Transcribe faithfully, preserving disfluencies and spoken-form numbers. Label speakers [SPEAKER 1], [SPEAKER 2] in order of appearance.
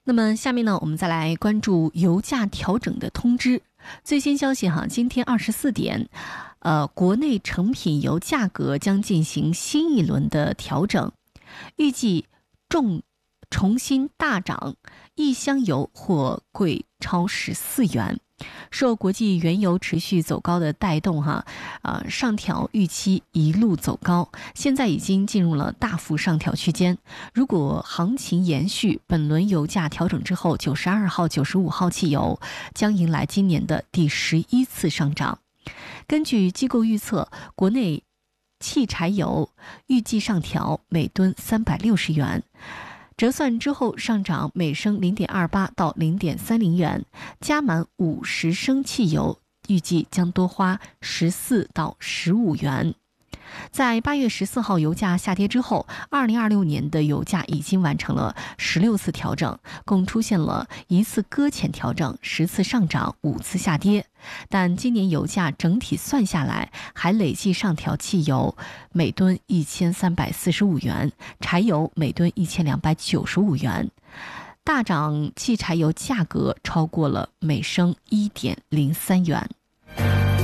[SPEAKER 1] 那么下面呢，我们再来关注油价调整的通知。最新消息哈，今天二十四点，呃，国内成品油价格将进行新一轮的调整，预计重重新大涨，一箱油或贵超十四元。受国际原油持续走高的带动哈，呃，上调预期一路走高，现在已经进入了大幅上调区间。如果行情延续，本轮油价调整之后，九十二号、九十五号汽油将迎来今年的第十一次上涨。根据机构预测，国内汽柴油预计上调每吨三百六十元。折算之后上涨每升 零点二八 到 零点三零元，加满五十升汽油预计将多花十四到十五元。在八月十四号油价下跌之后，二零二六年的油价已经完成了十六次调整，共出现了一次搁浅调整、十次上涨、五次下跌。但今年油价整体算下来，还累计上调汽油每吨一千三百四十五元，柴油每吨一千两百九十五元，大涨汽柴油价格超过了每升一点零三元。